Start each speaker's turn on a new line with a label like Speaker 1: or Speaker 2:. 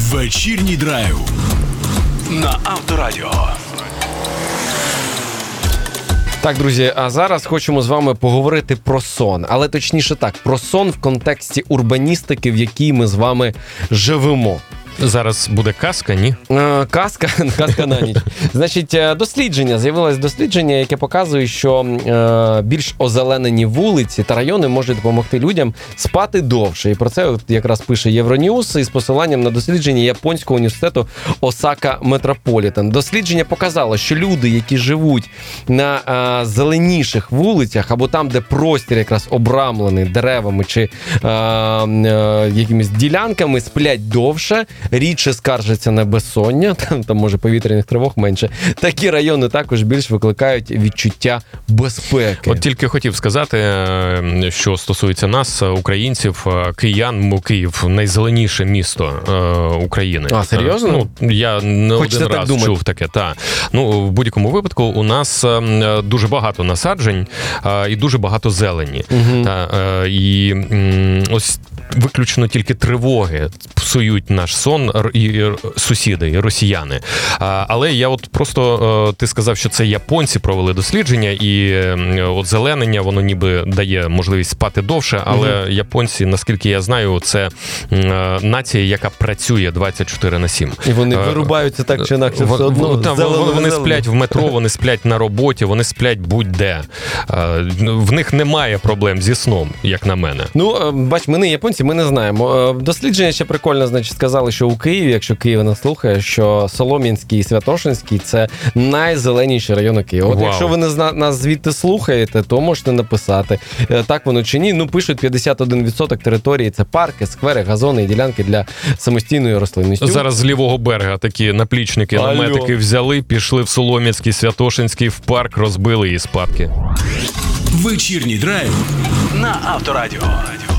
Speaker 1: Вечірній драйв на Авторадіо.
Speaker 2: Так, друзі, а зараз хочемо з вами поговорити про сон. Але точніше так, про сон в контексті урбаністики, в якій ми з вами живемо.
Speaker 3: Зараз буде казка, ні?
Speaker 2: Казка на ніч. Значить, з'явилось дослідження, яке показує, що більш озеленені вулиці та райони можуть допомогти людям спати довше. І про це якраз пише Євроньюз із посиланням на дослідження Японського університету Осака Метрополітен. Дослідження показало, що люди, які живуть на зеленіших вулицях або там, де простір якраз обрамлений деревами чи якимись ділянками, сплять довше, рідше скаржаться на безсоння, там може повітряних тривог менше. Такі райони також більш викликають відчуття безпеки.
Speaker 3: От тільки хотів сказати, що стосується нас, українців, киян, Київ – найзеленіше місто України.
Speaker 2: А, серйозно?
Speaker 3: Я не
Speaker 2: Хочете
Speaker 3: один раз чув таке. В будь-якому випадку у нас дуже багато насаджень і дуже багато зелені. І ось виключно тільки тривоги псують наш сон і сусіди, і росіяни. Але я от просто, ти сказав, що це японці провели дослідження, і от зеленення, воно ніби дає можливість спати довше, але японці, наскільки я знаю, це нація, яка працює 24/7.
Speaker 2: І вони вирубаються так чи інакше все одно.
Speaker 3: Вони сплять в метро, вони сплять на роботі, вони сплять будь-де. В них немає проблем зі сном, як на мене.
Speaker 2: Бач, ми не японці, ми не знаємо. Дослідження ще прикольно, значить, сказали, що у Києві, якщо Київ нас слухає, що Солом'янський і Святошинський – це найзеленіші райони Києва. От якщо ви нас звідти слухаєте, то можете написати, так воно чи ні. Пишуть, 51% території – це парки, сквери, газони і ділянки для самостійної рослинності.
Speaker 3: Зараз з лівого берега такі наплічники, наметики взяли, пішли в Солом'янський, Святошинський, в парк, розбили її спадки.
Speaker 1: Вечірній драйв на Авторадіо.